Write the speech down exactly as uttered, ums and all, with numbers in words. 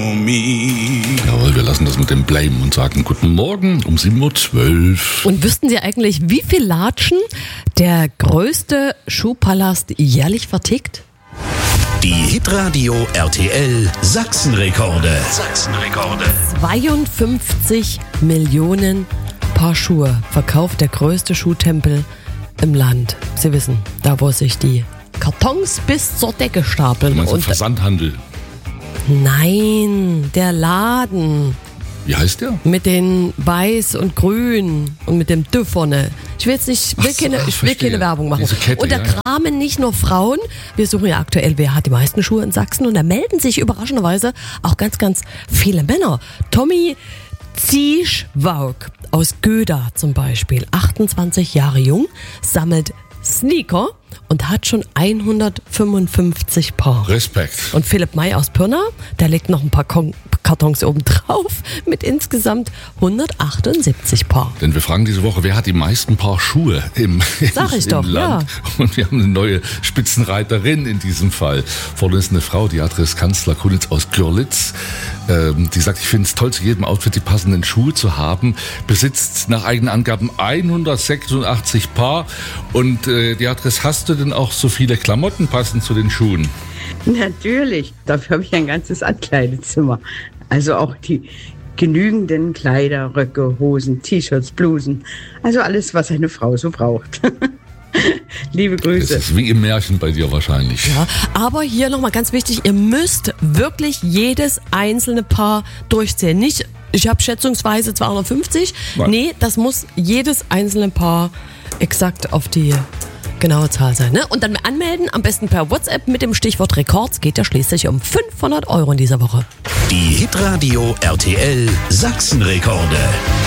on me. Jawohl, wir lassen das mit dem bleiben und sagen guten Morgen um sieben Uhr zwölf. Und wüssten Sie eigentlich, wie viel Latschen der größte Schuhpalast jährlich vertickt? Die Hitradio R T L Sachsenrekorde. Sachsenrekorde. zweiundfünfzig Millionen Paar Schuhe verkauft der größte Schuhtempel im Land. Sie wissen, da wo sich die Kartons bis zur Decke stapeln. Du meinst Und der Versandhandel? Nein, der Laden. Wie heißt der? Mit den Weiß und Grün und mit dem D vorne. Ich will jetzt nicht, will Ach so, keine, ach, ich will verstehe. keine Werbung machen. Diese Kette, und da ja, ja. kramen nicht nur Frauen. Wir suchen ja aktuell, wer hat die meisten Schuhe in Sachsen. Und da melden sich überraschenderweise auch ganz, ganz viele Männer. Tommy Zieschwaug aus Göda zum Beispiel, achtundzwanzig Jahre jung, sammelt Sneaker und hat schon hundertfünfundfünfzig Paar. Respekt. Und Philipp May aus Pirna, der legt noch ein paar Kon- Kartons oben drauf mit insgesamt hundertachtundsiebzig Paar. Denn wir fragen diese Woche, wer hat die meisten Paar Schuhe im, Sag ich im doch, Land? ja. Und wir haben eine neue Spitzenreiterin in diesem Fall. Vor uns ist eine Frau, die Adres Kanzler Kunitz aus Görlitz. Ähm, die sagt, ich finde es toll, zu jedem Outfit die passenden Schuhe zu haben. Besitzt nach eigenen Angaben hundertsechsundachtzig Paar. Und äh, die Adres, hast du denn auch so viele Klamotten passend zu den Schuhen? Natürlich, dafür habe ich ein ganzes Ankleidezimmer. Also auch die genügenden Kleider, Röcke, Hosen, T-Shirts, Blusen. Also alles, was eine Frau so braucht. Liebe Grüße. Das ist wie im Märchen bei dir wahrscheinlich. Ja, aber hier nochmal ganz wichtig, ihr müsst wirklich jedes einzelne Paar durchzählen. Nicht, ich habe schätzungsweise zweihundertfünfzig. Nein. Nee, das muss jedes einzelne Paar exakt auf die genaue Zahl sein. Ne? Und dann anmelden, am besten per WhatsApp mit dem Stichwort Rekords. Geht ja schließlich um fünfhundert Euro in dieser Woche. Die Hitradio R T L Sachsenrekorde.